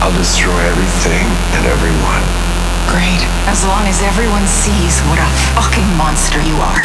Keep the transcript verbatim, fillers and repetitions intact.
I'll destroy everything and everyone. Great. As long as everyone sees what a fucking monster you are.